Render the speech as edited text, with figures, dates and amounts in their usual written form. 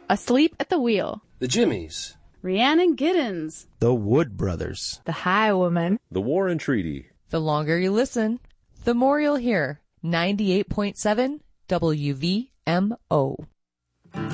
Asleep at the Wheel, The Jimmies, Rhiannon Giddens, The Wood Brothers, The Highwoman, The War and Treaty. The longer you listen, the more you'll hear. 98.7 WVMO.